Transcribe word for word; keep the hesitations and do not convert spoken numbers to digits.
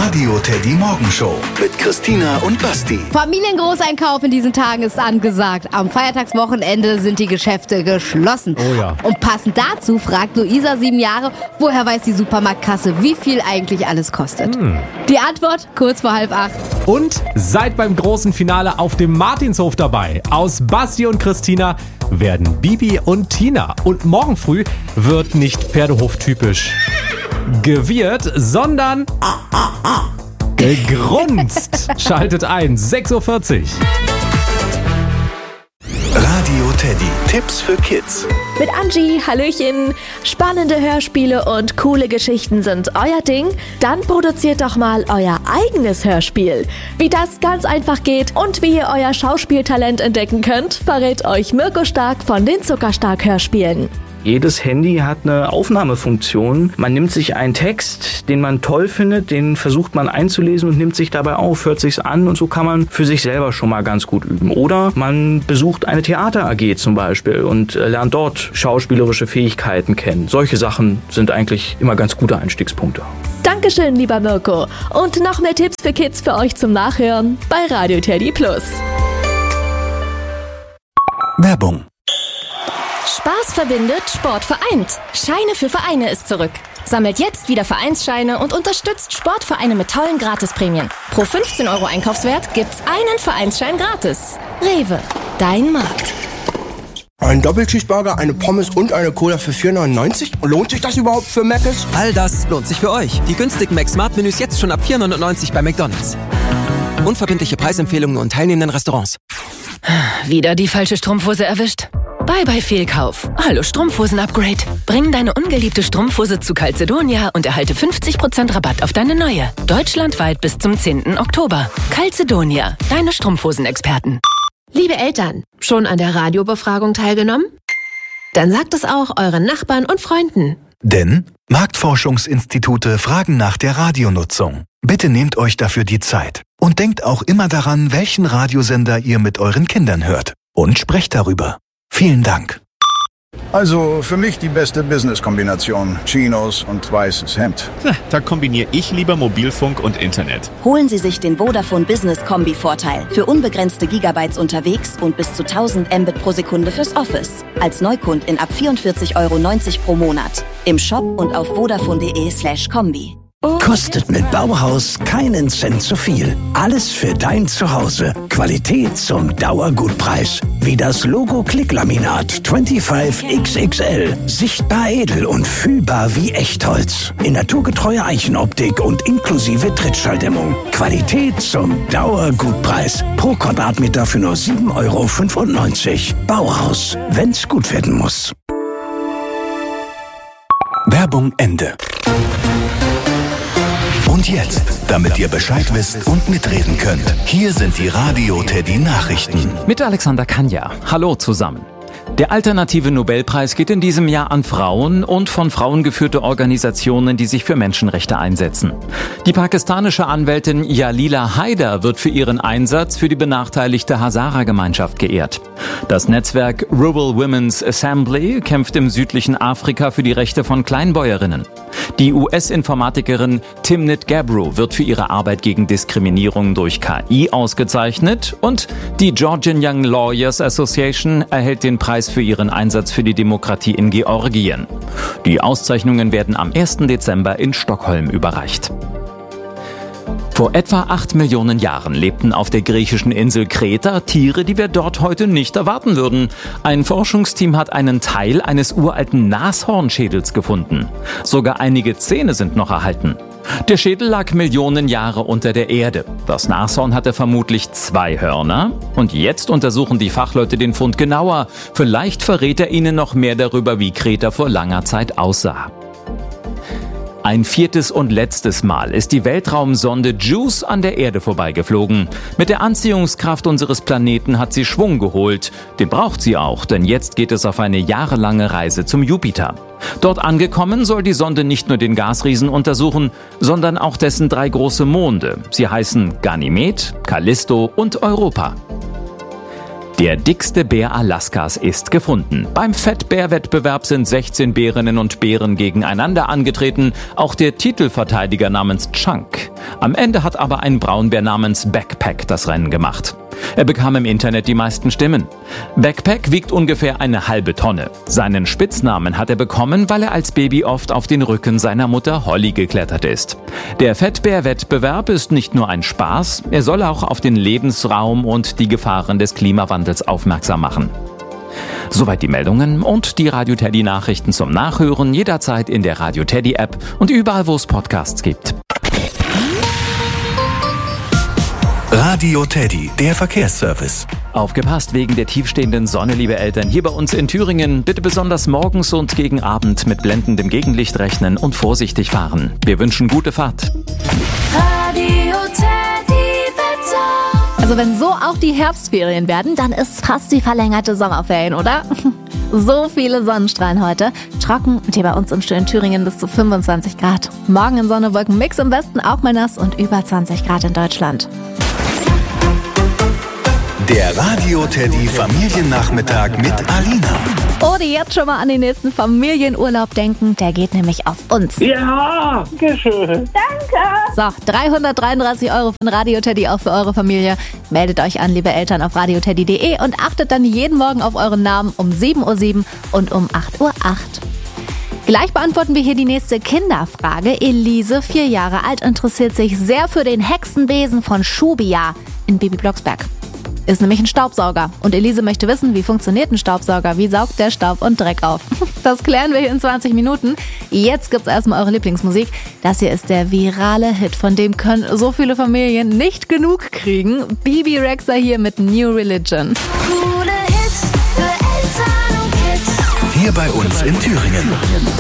Radio Teddy Morgenshow mit Christina und Basti. Familiengroßeinkauf in diesen Tagen ist angesagt. Am Feiertagswochenende sind die Geschäfte geschlossen. Oh ja. Und passend dazu fragt Luisa, sieben Jahre, woher weiß die Supermarktkasse, wie viel eigentlich alles kostet? Hm. Die Antwort kurz vor halb acht. Und seid beim großen Finale auf dem Martinshof dabei. Aus Basti und Christina werden Bibi und Tina. Und morgen früh wird nicht Pferdehof-typisch gewirrt, sondern gegrunzt. Schaltet ein, sechs Uhr vierzig. Radio Teddy, Tipps für Kids. Mit Angie, Hallöchen. Spannende Hörspiele und coole Geschichten sind euer Ding? Dann produziert doch mal euer eigenes Hörspiel. Wie das ganz einfach geht und wie ihr euer Schauspieltalent entdecken könnt, verrät euch Mirko Stark von den Zuckerstark-Hörspielen. Jedes Handy hat eine Aufnahmefunktion. Man nimmt sich einen Text, den man toll findet, den versucht man einzulesen und nimmt sich dabei auf, hört sich's an und so kann man für sich selber schon mal ganz gut üben. Oder man besucht eine Theater-A G zum Beispiel und lernt dort schauspielerische Fähigkeiten kennen. Solche Sachen sind eigentlich immer ganz gute Einstiegspunkte. Dankeschön, lieber Mirko. Und noch mehr Tipps für Kids für euch zum Nachhören bei Radio Teddy Plus. Werbung. Spaß verbindet, Sport vereint. Scheine für Vereine ist zurück. Sammelt jetzt wieder Vereinsscheine und unterstützt Sportvereine mit tollen Gratisprämien. Pro fünfzehn Euro Einkaufswert gibt's einen Vereinsschein gratis. Rewe, dein Markt. Ein Doppelcheeseburger, eine Pommes und eine Cola für vier neunundneunzig? Lohnt sich das überhaupt für Mc's? All das lohnt sich für euch. Die günstigen Mac-Smart-Menüs jetzt schon ab vier neunundneunzig bei McDonald's. Unverbindliche Preisempfehlungen und teilnehmenden Restaurants. Wieder die falsche Strumpfhose erwischt? Bye bye Fehlkauf. Hallo Strumpfhosen-Upgrade. Bring deine ungeliebte Strumpfhose zu Calzedonia und erhalte fünfzig Prozent Rabatt auf deine neue. Deutschlandweit bis zum zehnten Oktober. Calzedonia, deine Strumpfhosen-Experten. Liebe Eltern, schon an der Radiobefragung teilgenommen? Dann sagt es auch euren Nachbarn und Freunden. Denn Marktforschungsinstitute fragen nach der Radionutzung. Bitte nehmt euch dafür die Zeit. Und denkt auch immer daran, welchen Radiosender ihr mit euren Kindern hört. Und sprecht darüber. Vielen Dank. Also für mich die beste Business-Kombination. Chinos und weißes Hemd. Na, da kombiniere ich lieber Mobilfunk und Internet. Holen Sie sich den Vodafone Business Kombi-Vorteil. Für unbegrenzte Gigabytes unterwegs und bis zu tausend Mbit pro Sekunde fürs Office. Als Neukundin ab vierundvierzig Euro neunzig pro Monat. Im Shop und auf vodafone.de slash Kombi. Kostet mit Bauhaus keinen Cent zu viel. Alles für dein Zuhause. Qualität zum Dauergutpreis. Wie das Logo Klicklaminat fünfundzwanzig X X L. Sichtbar edel und fühlbar wie Echtholz. In naturgetreuer Eichenoptik und inklusive Trittschalldämmung. Qualität zum Dauergutpreis. Pro Quadratmeter für nur sieben Euro fünfundneunzig. Bauhaus, wenn's gut werden muss. Werbung Ende. Und jetzt, damit ihr Bescheid wisst und mitreden könnt, hier sind die Radio Teddy Nachrichten. Mit Alexander Kanja. Hallo zusammen. Der alternative Nobelpreis geht in diesem Jahr an Frauen und von Frauen geführte Organisationen, die sich für Menschenrechte einsetzen. Die pakistanische Anwältin Jalila Haider wird für ihren Einsatz für die benachteiligte Hazara-Gemeinschaft geehrt. Das Netzwerk Rural Women's Assembly kämpft im südlichen Afrika für die Rechte von Kleinbäuerinnen. Die U S-Informatikerin Timnit Gebru wird für ihre Arbeit gegen Diskriminierung durch K I ausgezeichnet und die Georgian Young Lawyers Association erhält den Preis für ihren Einsatz für die Demokratie in Georgien. Die Auszeichnungen werden am ersten Dezember in Stockholm überreicht. Vor etwa acht Millionen Jahren lebten auf der griechischen Insel Kreta Tiere, die wir dort heute nicht erwarten würden. Ein Forschungsteam hat einen Teil eines uralten Nashornschädels gefunden. Sogar einige Zähne sind noch erhalten. Der Schädel lag Millionen Jahre unter der Erde. Das Nashorn hatte vermutlich zwei Hörner. Und jetzt untersuchen die Fachleute den Fund genauer. Vielleicht verrät er ihnen noch mehr darüber, wie Kreta vor langer Zeit aussah. Ein viertes und letztes Mal ist die Weltraumsonde JUICE an der Erde vorbeigeflogen. Mit der Anziehungskraft unseres Planeten hat sie Schwung geholt. Den braucht sie auch, denn jetzt geht es auf eine jahrelange Reise zum Jupiter. Dort angekommen soll die Sonde nicht nur den Gasriesen untersuchen, sondern auch dessen drei große Monde. Sie heißen Ganymed, Callisto und Europa. Der dickste Bär Alaskas ist gefunden. Beim Fettbär-Wettbewerb sind sechzehn Bärinnen und Bären gegeneinander angetreten. Auch der Titelverteidiger namens Chunk. Am Ende hat aber ein Braunbär namens Backpack das Rennen gemacht. Er bekam im Internet die meisten Stimmen. Backpack wiegt ungefähr eine halbe Tonne. Seinen Spitznamen hat er bekommen, weil er als Baby oft auf den Rücken seiner Mutter Holly geklettert ist. Der Fettbär-Wettbewerb ist nicht nur ein Spaß, er soll auch auf den Lebensraum und die Gefahren des Klimawandels aufmerksam machen. Soweit die Meldungen und die Radio Teddy Nachrichten zum Nachhören jederzeit in der Radio Teddy App und überall, wo es Podcasts gibt. Radio Teddy, der Verkehrsservice. Aufgepasst wegen der tiefstehenden Sonne, liebe Eltern. Hier bei uns in Thüringen bitte besonders morgens und gegen Abend mit blendendem Gegenlicht rechnen und vorsichtig fahren. Wir wünschen gute Fahrt. Radio Teddy Wetter. Also wenn so auch die Herbstferien werden, dann ist fast die verlängerte Sommerferien, oder? So viele Sonnenstrahlen heute. Trocken und hier bei uns im schönen Thüringen bis zu fünfundzwanzig Grad. Morgen in Sonne, Wolken, Mix im Westen auch mal nass und über zwanzig Grad in Deutschland. Der Radio Teddy Familiennachmittag mit Alina. Oder jetzt schon mal an den nächsten Familienurlaub denken, der geht nämlich auf uns. Ja, schön. Danke. So, dreihundertdreiunddreißig Euro von Radio Teddy auch für eure Familie. Meldet euch an, liebe Eltern, auf radioteddy punkt de und achtet dann jeden Morgen auf euren Namen um sieben Uhr sieben und um acht Uhr acht. Gleich beantworten wir hier die nächste Kinderfrage. Elise, vier Jahre alt, interessiert sich sehr für den Hexenbesen von Schubia in Bibi Blocksberg. Ist nämlich ein Staubsauger. Und Elise möchte wissen, wie funktioniert ein Staubsauger? Wie saugt der Staub und Dreck auf? Das klären wir hier in zwanzig Minuten. Jetzt gibt's erstmal eure Lieblingsmusik. Das hier ist der virale Hit, von dem können so viele Familien nicht genug kriegen. Bibi Rexha hier mit New Religion. Coole Hits für Eltern und Kids. Hier bei uns in Thüringen.